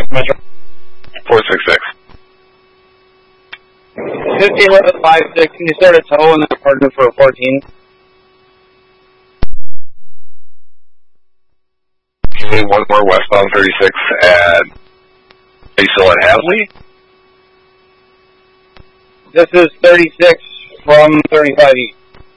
Metro. 466. 1556, can you start a tow and then a partner for 14? One more westbound 36 at, are you still at Hasley? This is 36 from 35 east.